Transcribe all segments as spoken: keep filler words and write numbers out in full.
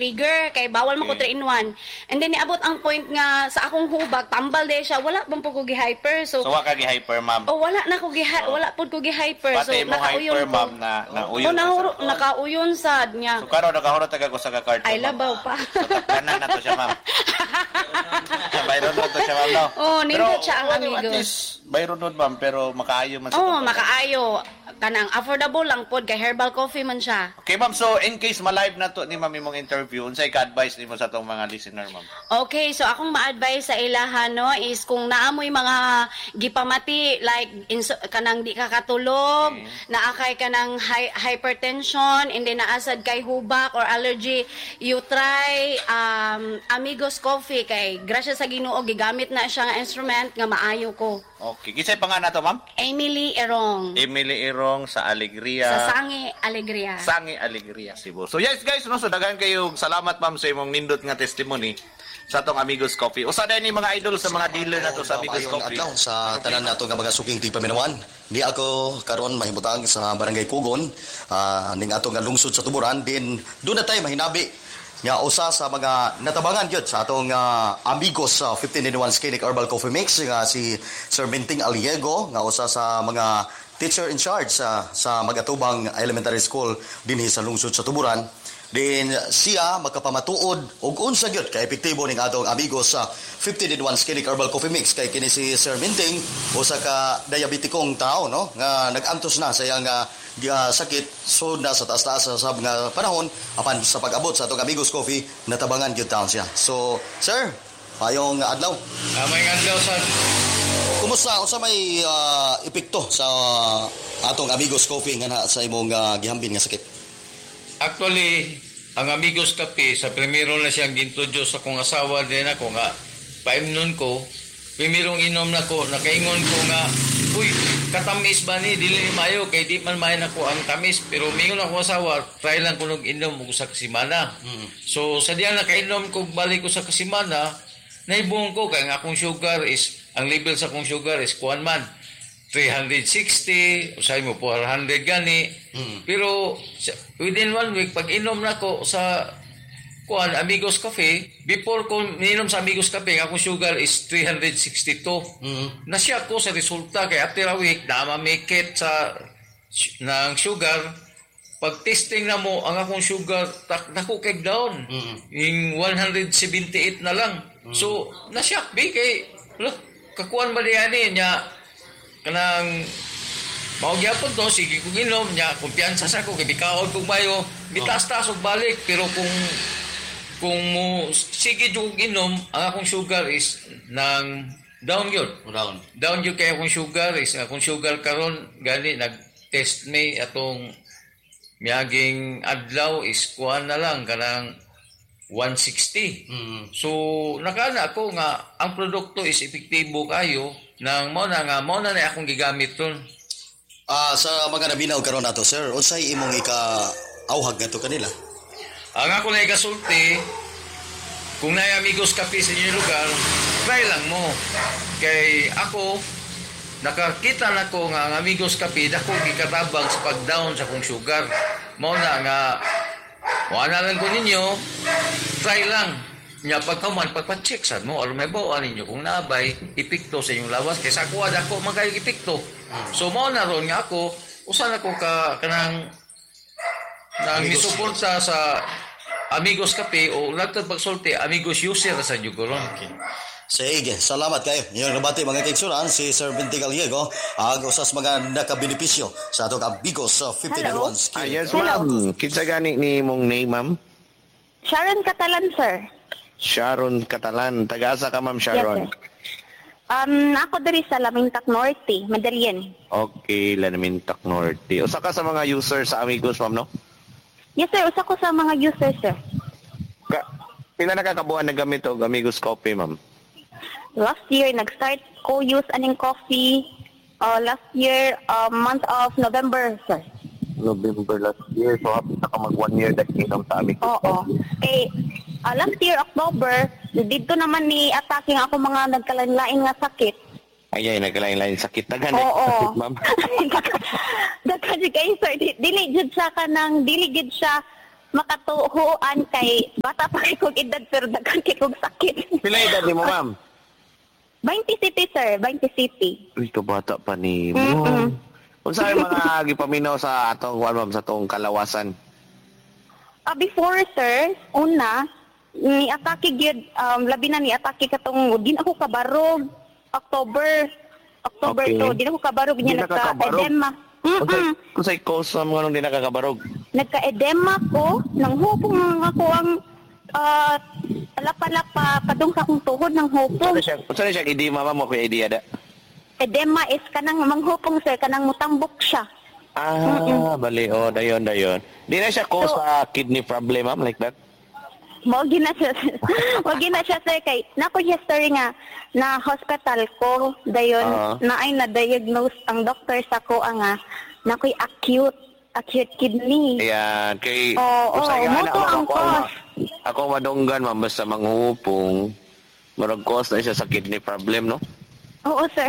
trigger kay bawal mo ko three in one. And then niabot ang point nga sa akong hubag tambal de siya, wala bang pud ko gi-hyper. So So wa ka gi-hyper, ma'am. Oh, wala na ko gi oh. wala pud ko gi-hyper. So Pati mo hyper, ma'am, na nauyon. Oh, nahuro, nakauyon sad niya. So karon nakahurot taga ko sa ka-card. Ay labaw pa. So tanan na to siya, ma'am. Bayron na to siya, ma'am, no? Oh, nindot siya ang amigo. At least bayron nun, ma'am, pero makaayo man sa Oh, makaayo. Kanang affordable lang pod kay herbal coffee man siya. Okay, ma'am. So, in case ma-live na to ni ma'am imong interview, unsay ka-advise nimo sa tong mga listener, ma'am? Okay, so akong ma-advise sa ilahan no is kung naamoy mga gipamati like inso, kanang di ka katulog, okay. naakay kanang hi- hypertension, and then naasad kay hubak or allergy, you try um, Amigos Coffee kay grasya sa Ginoo gigamit na siya nga instrument nga maayo ko. Okay. Kisay pa nga na to, ma'am? Emily Erong. Emily Erong sa Alegria. Sa Sangi Alegria. Sangi Alegria, Cebu. So yes guys, no, so daghan kayo salamat ma'am sa imong nindot nga testimony sa atong Amigos Coffee. Usa na ni mga idol sa mga dealer nato sa Amigos Coffee. Adlaw sa tanan nato nga mga suking tigpaminawan. Di ako karon mahimutang sa Barangay Pugon, uh, ning ato nga lungsod sa Tuburan, din do na tay mahinabi nga usa sa mga natabangan gyud sa atong uh, Amigos uh, fifteen in one Scenic Herbal Coffee Mix nga si Sir Minting Aliego nga usa sa mga teacher in charge sa sa Magatubang Elementary School dinhi sa lungsod sa Tuburan. Din siya magkapamatuod og unsa gyud ka epektibo ning atong Amigos sa uh, fifteen in one Scenic Herbal Coffee Mix kay kini si Sir Minting usa ka diabetikong tao no nga nag-antos na sa iyang uh, Uh, sakit so na sa taas-taas sa mga panahon apan sa pag-abot sa atong Amigos Coffee natabangan gyud taon siya. So sir, payong adlaw. Ah, may adlaw sa kumusta unsa may uh, epekto sa uh, atong Amigos Coffee nga sa imong uh, gihambin nga sakit? Actually, ang Amigos Coffee sa primero na siyang gintroduce sa kong asawa din ako nga paimnon ko. Primerong inom na ko, nakaingon ko nga, uy, katamis ba ni, dili ni mayo, kay di man mayan ako ang tamis, pero mingon ako asawa, try lang ko nag-inom ko sa kasimana. Mm. So, sa diyan nakainom ko, balik ko sa kasimana, naibong ko, kaya nga akong sugar is, ang level sa akong sugar is, kuhan man, three sixty, usay mo, four hundred gani, mm. pero within one week, pag inom na ko sa, kuan Amigos Coffee, before ko ninom sa Amigos Coffee, akong sugar is three sixty-two. Mm-hmm. Nasya ko sa resulta kay after a week na mamikit sa ng sugar. Pag testing na mo ang akong sugar, tak nakukig down. Mm-hmm. Yung one seventy-eight na lang. Mm-hmm. So, nasyak bi kay look, kakuan ba diyan niya kanang mao gyapon to sige kung inom niya kumpiyansa sa ko kay bikaon kung mayo bitaas-taas og balik pero kung kung mo sige jug inom ang akong sugar is nang down yun down down yun kay akong sugar is akong sugar karon gani nag-test may atong miyaging adlaw is kuan na lang kanang one sixty. Mm-hmm. So nakana ako nga ang produkto is epektibo kayo nang mo na nga mo na na akong gigamit ron. Ah uh, sa mga nabinaw karon nato sir, unsay imong ika awhag nato kanila? Ang ako na ikasulti, kung na Amigos Coffee sa inyong lugar, try lang mo. Kay ako, nakakita na ko nga ang Amigos Coffee, dako gikatabang sa pag-down sa kong sugar. Mao na nga, wala lang ko ninyo, try lang. Nya pagkaman, pagpa-check sad mo, alam may bawaan ninyo kung nabay, ipikto sa inyong lawas. Kaya sa kuha, dako magay ipikto. So mao na ron nga ako, usan ako ka, kanang, nang nisuporta sa Amigos Coffee o nagtad pagsulti Amigos user sa Jugoron. Okay. Sige, salamat kayo. Yung nabati mga kaigsuran, si Sir Binti Gallego, ang usas mga nakabenepisyo sa atong Amigos fifteen in one skill. Ah, yes, ma'am. Kinsa gani ni mong name, ma'am? Sharon Catalan, sir. Sharon Catalan. Taga-asa ka, ma'am Sharon? Yes, sir. Um, ako dari sa Lamintac Norte, Medellin. Okay, Lamintac Norte. Usa ka sa mga user sa Amigos, ma'am, no? Yes, sir. Usa ko sa mga users, sir. Ka, pila nakakabuhan na gamit o Amigos Coffee, ma'am? Last year, nag-start ko use aning coffee. Uh, last year, uh, month of November, sir. November last year. So, happy na ka mag one year na kinom sa Amigos Coffee. Oo. Eh, uh, last year, October, dito naman ni attacking ako mga nagkalain-lain nga sakit. Ay, ay, nagkalain-lain sakit na gani. Oo. Sakit, ma'am. Daghan kayo, sir. Dili gid siya kanang, dili gid siya makatuhuan kay bata pa kay kong edad pero daghan kay kong sakit. Pila edad ni mo, ma'am? twenty city, sir. twenty city. Uy, ito bata pa ni mo. Mm-mm. Kung saan mga gipaminaw sa atong, ano, ma'am, sa atong kalawasan? Ah, before, sir, una, ni atake gyud um labi na ni atake katong din ako kabarog October October Okay. to din ako kabarog Di niya nakakabarog? nagka-edema. Mm-mm. Kung sa'y cause sa mga nung di nakakabarog? Nagka-edema ko nang hupong ako ang ah lapa-lapa padung sa akong tuhod ng hupong. Kung saan siya, kung saan siya edema, ma'am, mo ko idea da? Edema is kanang manghupong, sir, kanang mutambok siya. Ah, bali, oh, dayon, dayon. Di na siya cause So- sa kidney problem, ma'am, like that? Mo gina siya. Mo gina siya, sir, kay nako history nga na hospital ko dayon Ah. na ay na diagnose ang doctor sa ko nga nakoy acute acute kidney. Ayan, kay... Oo, kung sa'yo, oo, anak, moto ako- ang ako- cause. Ako madunggan, ma'am, basta manghupong. Marag cause na siya sa kidney problem, no? Oo, sir.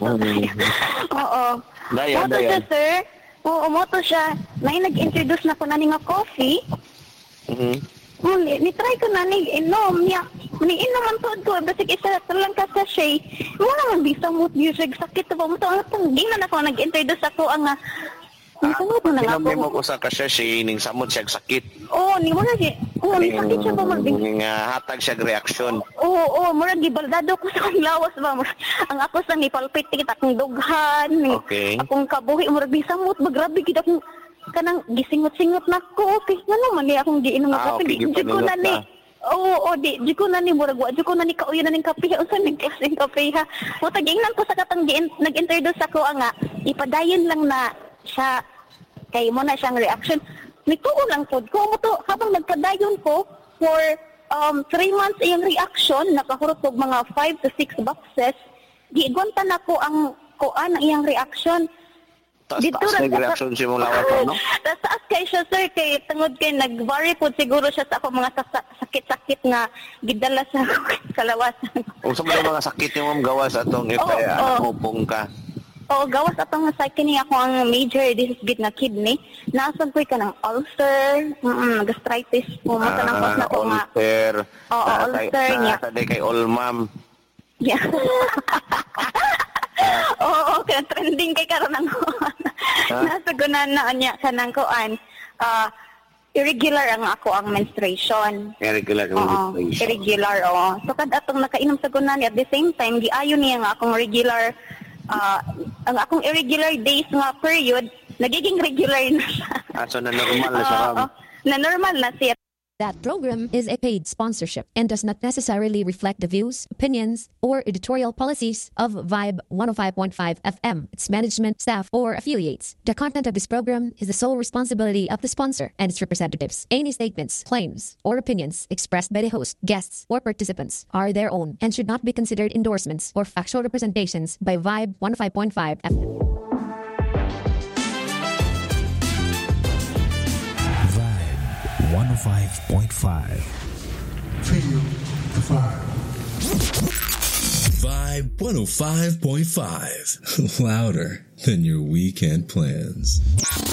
Oo. Dayon, Moto siya, dayon. sir. Oo, moto siya. May nag-introduce na ko na ni nga coffee. Mhm. Hmm, ni, ni try ko na ni inom niya. Ni inom man to ko basig isa lang ka sa shay. Mo naman bisa mo music sakit pa mo to ang tangging na ako nag-introduce ako ang nga. Nito mo na nga Pinamay mo ko ako. sa kasya siya, ning samot siya sakit. Oo, ni mo na si. Oo, ni sakit siya pa magbig. Ning ah, hatag siya reaction. Oo, oo, murag gibaldado ko sa akong lawas ba. Murag, ang ako sa ni palpitik akong dughan, ni Okay. akong kabuhi murag bisa mo grabe gid akong kanang gisingot-singot na ko. Okay, ngano man ni akong giinom nga Ah, kape. okay, Di di ko na gipaningot ni. ka. Oo, oo, di di ko na ni murag wa di ko na ni kauyo na ning kape. Unsa ning klaseng kape ha? Mo tagingnan ko sa katang gi- nag-introduce ako nga ipadayon lang na siya kay mo na siyang reaction. Nituo lang pod ko mo to habang nagpadayon ko for um three months iyang reaction nakahurot og mga five to six boxes. Gigonta na ko ang kuan ang iyang reaction. Taas Dito taas ra- na reaction siya mong lawat mo, no? Tas taas kay siya, sir, kay tungod kay nag-vary po siguro siya sa ako mga sa- sakit-sakit nga gidala sa kalawasan. Kung sa mga mga sakit yung ma'am gawa sa atong if Oo, eh, anak oo. mo pong ka. Oo, gawas atong sa kini ako ang major disease nga kidney. Nasab ko ka ng ulcer, mm gastritis, pumunta ng cause na ko nga. ulcer. Oo, Nasa- ulcer niya. Nasa day kay all ma'am. Yeah. Oo, okay, trending kay karon ang nasa gunan na niya kanang kuan. Ah, irregular ang ako ang menstruation. Irregular yung Oo, menstruation. irregular, oo. So, kad atong nakainom sa gunan, at the same time, giayon niya nga akong regular, ah, ang akong irregular days nga period, nagiging regular na siya. Ah, so na normal na siya, ma'am. Oo, na normal na siya. That program is a paid sponsorship and does not necessarily reflect the views, opinions, or editorial policies of Vibe one oh five point five F M, its management, staff, or affiliates. The content of this program is the sole responsibility of the sponsor and its representatives. Any statements, claims, or opinions expressed by the host, guests, or participants are their own and should not be considered endorsements or factual representations by Vibe one oh five point five F M. one oh five point five. Feel the vibe. Vibe one oh five point five. Louder than your weekend plans.